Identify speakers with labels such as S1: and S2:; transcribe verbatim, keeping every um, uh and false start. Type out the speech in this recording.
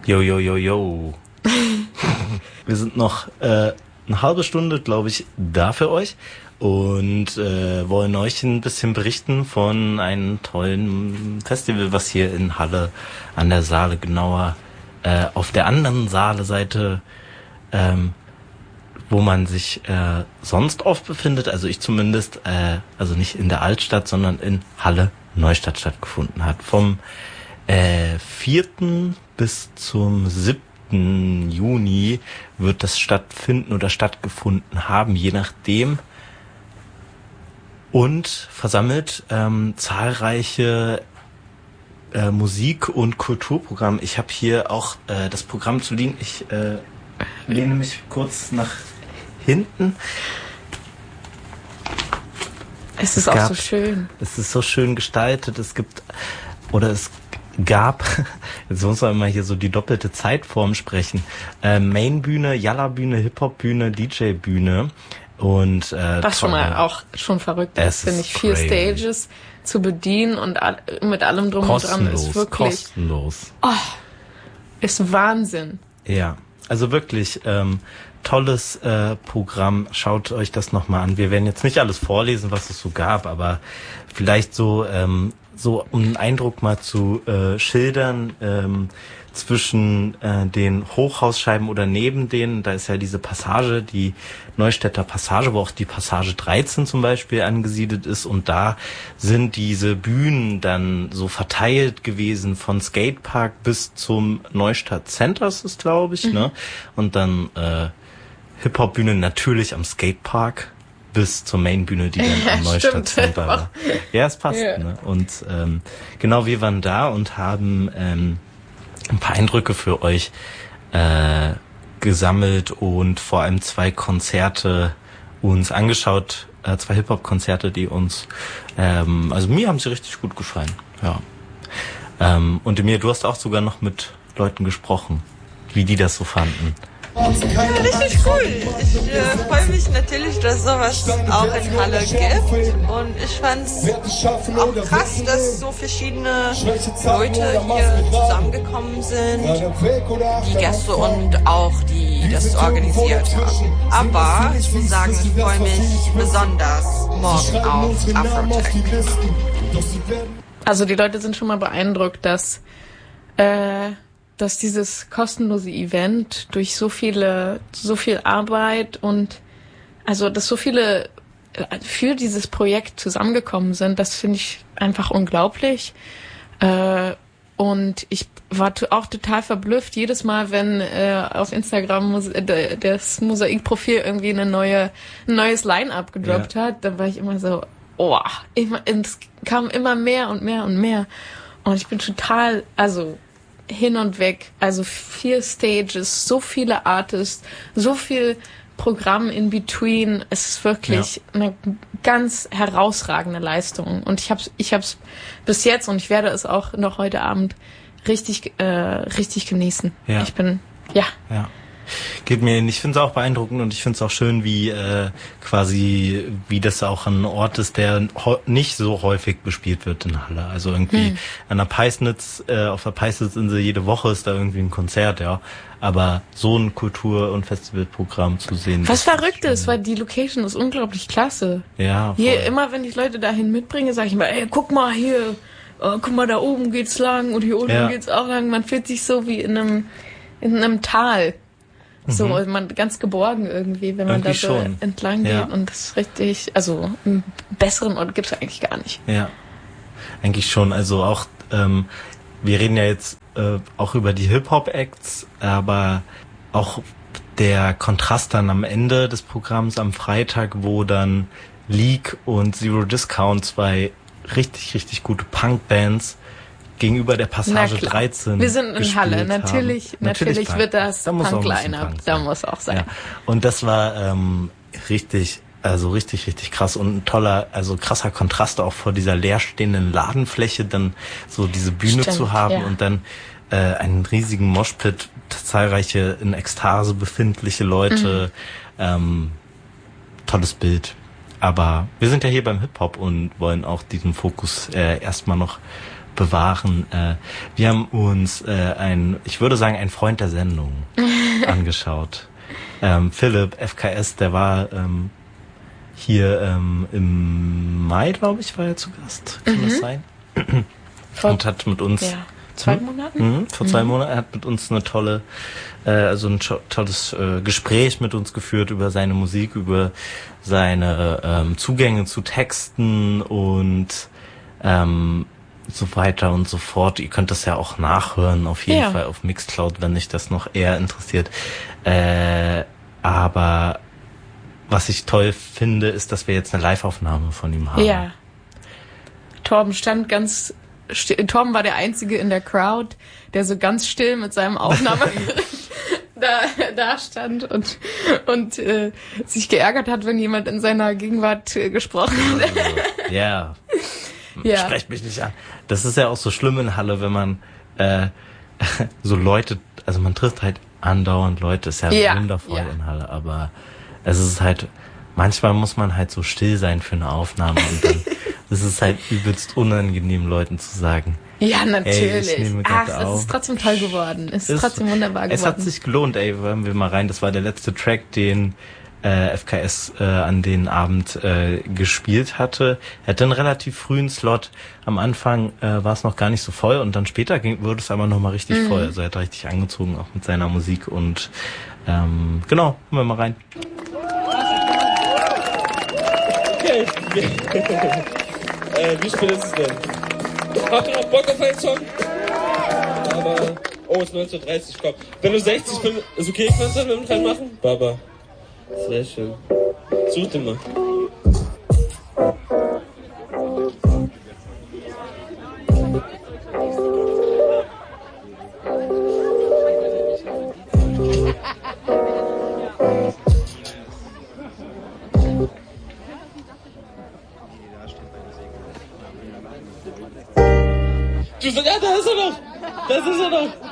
S1: Jo, jo, jo, jo. Wir sind noch äh, eine halbe Stunde, glaube ich, da für euch und äh, wollen euch ein bisschen berichten von einem tollen Festival, was hier in Halle an der Saale, genauer äh, auf der anderen Saale-Seite, ähm, wo man sich äh, sonst oft befindet, also ich zumindest, äh, also nicht in der Altstadt, sondern in Halle Neustadt stattgefunden hat. Vom äh, vierten bis zum siebten Juni wird das stattfinden oder stattgefunden haben, je nachdem. Und versammelt ähm, zahlreiche äh, Musik- und Kulturprogramme. Ich habe hier auch äh, das Programm zu liegen. Ich äh, lehne mich kurz nach hinten.
S2: Es ist es auch gab, so schön.
S1: Es ist so schön gestaltet. Es gibt, oder es gab, jetzt muss man immer hier so die doppelte Zeitform sprechen, äh, Mainbühne, Jalla-Bühne, Hip-Hop-Bühne, D J-Bühne. Und äh,
S2: was schon mal auch schon verrückt ist, finde ich, vier Stages zu bedienen und all, mit allem drum und dran ist wirklich
S1: kostenlos.
S2: Oh, ist Wahnsinn.
S1: Ja, also wirklich ähm, tolles äh, Programm. Schaut euch das nochmal an. Wir werden jetzt nicht alles vorlesen, was es so gab, aber vielleicht so ähm, so um einen Eindruck mal zu äh, schildern. Ähm, zwischen äh, den Hochhausscheiben oder neben denen, da ist ja diese Passage, die Neustädter Passage, wo auch die Passage dreizehn zum Beispiel angesiedelt ist, und da sind diese Bühnen dann so verteilt gewesen von Skatepark bis zum Neustadt Center, ist es, glaube ich, mhm. ne? Und dann äh, Hip-Hop-Bühne natürlich am Skatepark bis zur Mainbühne, die dann am Neustadt Center war. Ja, es passt, ja. Ne? Und ähm, genau, wir waren da und haben ähm, ein paar Eindrücke für euch äh, gesammelt und vor allem zwei Konzerte uns angeschaut, äh, zwei Hip-Hop-Konzerte, die uns, ähm, also mir haben sie richtig gut gefallen, ja. Ähm, und Emir, du hast auch sogar noch mit Leuten gesprochen, wie die das so fanden.
S3: Ja, richtig cool. Ich äh, freue mich natürlich, dass sowas auch in Halle gibt. Und ich fand es auch krass, dass so verschiedene Leute hier zusammengekommen sind, die Gäste und auch die das organisiert haben. Aber ich muss sagen, ich freue mich besonders morgen auf Afrotech.
S2: Also die Leute sind schon mal beeindruckt, dass äh, dass dieses kostenlose Event durch so viele, so viel Arbeit und also, dass so viele für dieses Projekt zusammengekommen sind, das finde ich einfach unglaublich. Äh, und ich war auch total verblüfft, jedes Mal, wenn äh, auf Instagram das Mosaikprofil irgendwie eine neue, ein neues Line-Up gedroppt ja. hat, dann war ich immer so, oh, immer, es kam immer mehr und mehr und mehr. Und ich bin total, also hin und weg, also vier Stages, so viele Artists, so viel Programm in between. Es ist wirklich ja. eine ganz herausragende Leistung. Und ich hab's, ich hab's bis jetzt und ich werde es auch noch heute Abend richtig, äh, richtig genießen.
S1: Ja.
S2: Ich bin, ja.
S1: Ja. Geht mir, ich finde es auch beeindruckend und ich finde es auch schön, wie äh, quasi, wie das auch ein Ort ist, der nicht so häufig bespielt wird in Halle. Also irgendwie hm. an der Peisnitz, äh, auf der Peisnitzinsel jede Woche ist da irgendwie ein Konzert, ja. Aber so ein Kultur- und Festivalprogramm zu sehen.
S2: Was verrückt ist, weil die Location ist unglaublich klasse.
S1: Ja. Voll.
S2: Hier, immer wenn ich Leute dahin mitbringe, sage ich immer, ey, guck mal hier, oh, guck mal, da oben geht's lang und hier unten ja. geht's auch lang. Man fühlt sich so wie in einem, in einem Tal. So, mhm. man ganz geborgen irgendwie, wenn man irgendwie da so schon. entlang geht. Ja. Und das ist richtig, also einen besseren Ort gibt's ja eigentlich gar nicht.
S1: Ja, eigentlich schon. Also auch, ähm, wir reden ja jetzt äh, auch über die Hip-Hop-Acts, aber auch der Kontrast dann am Ende des Programms am Freitag, wo dann Leak und Zero Discount, zwei richtig, richtig gute Punk-Bands, gegenüber der Passage dreizehn.
S2: Wir sind in Halle, natürlich, natürlich, natürlich wird das da Punk-Line-Up, da muss auch sein. Ja.
S1: Und das war ähm, richtig, also richtig, richtig krass und ein toller, also krasser Kontrast auch vor dieser leerstehenden Ladenfläche, dann so diese Bühne Stimmt, zu haben ja. und dann äh, einen riesigen Moshpit, zahlreiche in Ekstase befindliche Leute, mhm. ähm, tolles Bild. Aber wir sind ja hier beim Hip-Hop und wollen auch diesen Fokus äh, erstmal noch bewahren. Äh, wir haben uns äh, ein, ich würde sagen, ein Freund der Sendung angeschaut. Ähm, Philipp, F K S, der war ähm, hier ähm, im Mai, glaube ich, war er zu Gast. Kann
S2: Mhm.
S1: das sein?
S2: Vor,
S1: Und hat mit uns...
S2: ja, zwei Monaten?
S1: Mhm, vor zwei mhm. Monaten. Er hat mit uns eine tolle, äh, also ein to- tolles äh, Gespräch mit uns geführt über seine Musik, über seine ähm, Zugänge zu Texten und ähm, so weiter und so fort. Ihr könnt das ja auch nachhören, auf jeden
S2: Ja.
S1: Fall auf Mixcloud, wenn euch das noch eher interessiert. Äh, aber was ich toll finde, ist, dass wir jetzt eine Live-Aufnahme von ihm haben.
S2: Ja. Torben stand ganz... St- Torben war der Einzige in der Crowd, der so ganz still mit seinem Aufnahmegerät da, da stand und, und äh, sich geärgert hat, wenn jemand in seiner Gegenwart äh, gesprochen hat.
S1: Also, yeah.
S2: Ja.
S1: Sprecht mich nicht an. Das ist ja auch so schlimm in Halle, wenn man äh, so Leute, also man trifft halt andauernd Leute, ist ja,
S2: Ja,
S1: wundervoll
S2: ja.
S1: in Halle, aber es ist halt, manchmal muss man halt so still sein für eine Aufnahme und dann ist es halt übelst unangenehm, Leuten zu sagen.
S2: Ja,
S1: Ey,
S2: natürlich.
S1: ich nehme
S2: Ach,
S1: grad
S2: es
S1: auf.
S2: ist trotzdem toll geworden. Es ist
S1: Es-
S2: trotzdem wunderbar geworden.
S1: Es hat sich gelohnt, ey, hören wir mal rein. Das war der letzte Track, den äh, F K S äh, an den Abend äh, gespielt hatte. Er hatte einen relativ frühen Slot. Am Anfang äh, war es noch gar nicht so voll und dann später ging, wurde es aber nochmal richtig
S2: Mhm.
S1: voll. Also er hat richtig angezogen, auch mit seiner Musik und ähm, genau, hören wir mal rein.
S4: Okay. äh, wie spät ist es denn? Habt ihr noch Bock auf einen Song? Aber... Oh, es ist neunzehn Uhr dreißig, komm. Wenn du sechzig, fünf... Ist okay, kannst du mit reinmachen? Baba. Sehr schön. Such den mal. Du, ja, da ist er noch! Das ist er noch!